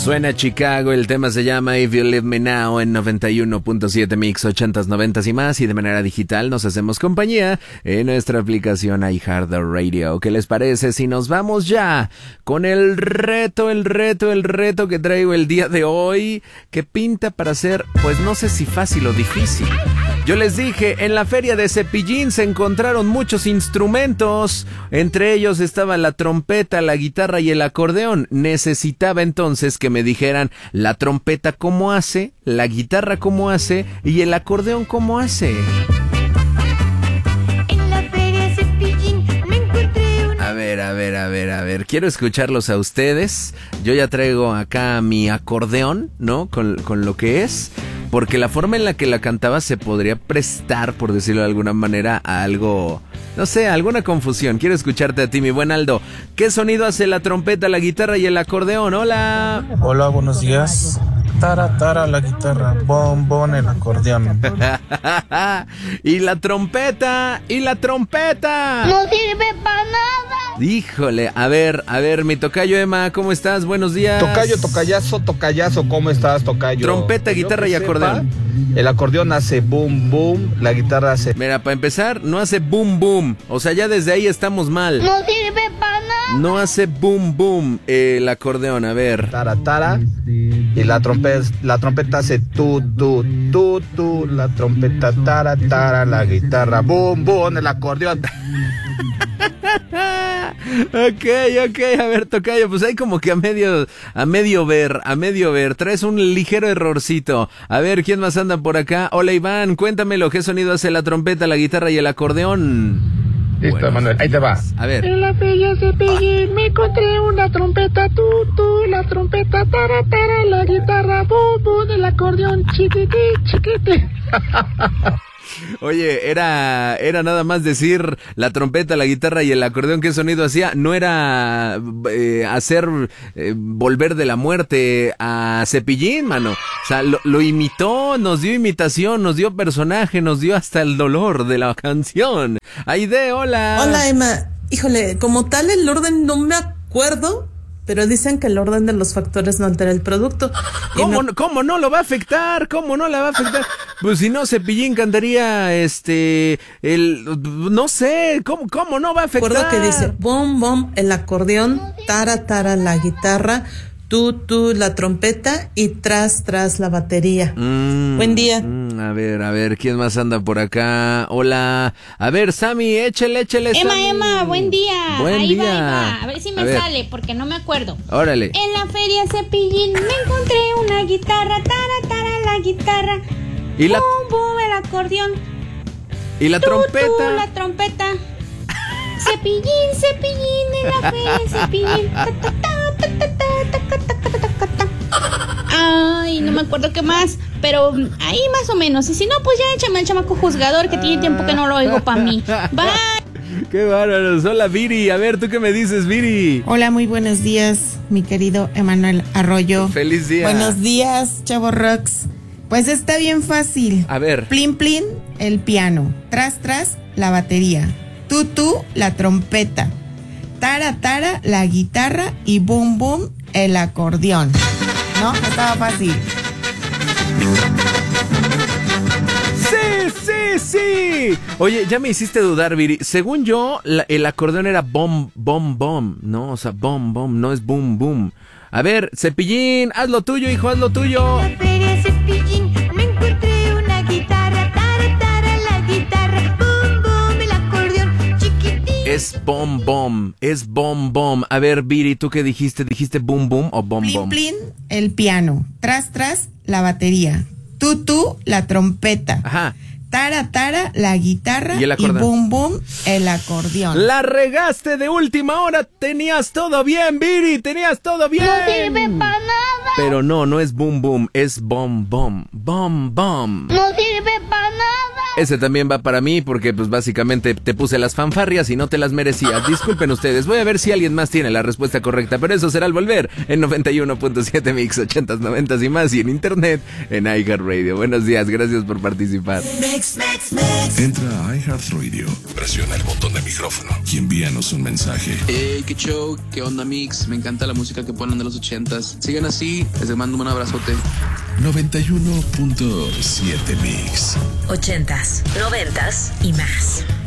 Suena Chicago, el tema se llama If You Leave Me Now en 91.7 Mix, 80s, 90s y más, y de manera digital nos hacemos compañía en nuestra aplicación iHeartRadio. ¿Qué les parece si nos vamos ya con el reto que traigo el día de hoy, que pinta para ser, pues no sé si fácil o difícil? Yo les dije, en la feria de Cepillín se encontraron muchos instrumentos, entre ellos estaba la trompeta, la guitarra y el acordeón. Necesitaba entonces que me dijeran la trompeta cómo hace, la guitarra cómo hace y el acordeón cómo hace. En la feria de Cepillín me encontré una... A ver, quiero escucharlos a ustedes. Yo ya traigo acá mi acordeón, ¿no? Con lo que es... Porque la forma en la que la cantaba se podría prestar, por decirlo de alguna manera, a algo, no sé, alguna confusión. Quiero escucharte a ti, mi buen Aldo. ¿Qué sonido hace la trompeta, la guitarra y el acordeón? ¡Hola! Hola, buenos días. Tara, tara, la guitarra. Bom, bom, el acordeón. ¡Y la trompeta! ¡Y la trompeta! ¡No sirve para nada! Híjole, a ver, mi tocayo Emma, ¿cómo estás? Buenos días. Tocayazo, ¿cómo estás, tocayo? Trompeta, guitarra y acordeón. El acordeón hace boom, boom, la guitarra hace... Mira, para empezar, no hace boom, boom. O sea, ya desde ahí estamos mal. ¡No sirve para nada! No hace boom, boom el acordeón, a ver. Tara, tara. Y la trompeta hace tu, la trompeta, tara, tara, la guitarra, boom, boom, el acordeón. Ok, a ver, tocayo, pues hay como que a medio ver, traes un ligero errorcito. A ver, ¿quién más anda por acá? Hola Iván, cuéntamelo, ¿qué sonido hace la trompeta, la guitarra y el acordeón? Listo, bueno, Manuel, ahí te va. A ver. En la feria Cepillín me encontré una trompeta, la trompeta, tara, tara, la guitarra, bum, bum, el acordeón, chiquite. Oye, era nada más decir la trompeta, la guitarra y el acordeón, ¿qué sonido hacía? No era hacer volver de la muerte a Cepillín, mano. O sea, lo imitó, nos dio imitación, nos dio personaje, nos dio hasta el dolor de la canción. Aide, hola. Hola, Emma. Híjole, como tal el orden no me acuerdo, pero dicen que el orden de los factores no altera el producto. ¿Cómo no lo va a afectar? ¿Cómo no la va a afectar? Pues si no, Cepillín cantaría, no sé, ¿cómo no va a afectar? Recuerdo que dice, bom, bom, el acordeón, tara, tara, la guitarra, tú, la trompeta y tras, la batería. Buen día. A ver, ¿quién más anda por acá? Hola. A ver, Sammy, échale, Sammy. Emma, buen día. Buen ahí día. va. A ver si me sale, porque no me acuerdo. Órale. En la feria Cepillín me encontré una guitarra, tara, la guitarra. ¿Y la... Boom, boom, el acordeón. ¿Y la trompeta? La trompeta. Cepillín, en la feria Cepillín. Ay, no me acuerdo qué más, pero ahí más o menos. Y si no, pues ya échame al chamaco juzgador que tiene tiempo que no lo oigo para mí. Bye. Qué bárbaros. Hola, Viri. A ver, ¿tú qué me dices, Viri? Hola, muy buenos días, mi querido Emanuel Arroyo. Feliz día. Buenos días, Chavo Rocks. Pues está bien fácil. A ver. Plin, plin, el piano. Tras, la batería. Tú, la trompeta. Tara, la guitarra y boom, boom, el acordeón. ¿No? Estaba fácil. Sí. Oye, ya me hiciste dudar, Viri. Según yo, el acordeón era bom, bom, bom. No, o sea, bom, bom, no es boom, boom. A ver, Cepillín, haz lo tuyo, hijo, haz lo tuyo. En la feria Cepillín me encontré una guitarra, tara, la guitarra, boom, boom, el acordeón, chiquitín. Es bom, bom. A ver, Viri, ¿tú qué dijiste? ¿Dijiste boom, boom o bom, Plin, bom? plin, el piano. Tras, la batería. Tú, la trompeta. Ajá. Tara, la guitarra y boom, boom, el acordeón. La regaste de última hora. Tenías todo bien, Viri, tenías todo bien. No sirve para nada. Pero no es boom, boom, es bom, bom, bom, bom. No sirve para nada. Ese también va para mí porque pues básicamente te puse las fanfarrias y no te las merecías. Disculpen ustedes, voy a ver si alguien más tiene la respuesta correcta, pero eso será al volver en 91.7 Mix, 80s, 90s y más, y en internet en iHeartRadio. Buenos días, gracias por participar. Entra a iHeartRadio, presiona el botón de micrófono y envíanos un mensaje. Hey, qué show, qué onda Mix, me encanta la música que ponen de los 80s. Sigan así aquí. Les mando un abrazote. 91.7 Mix. 80s, 90s y más.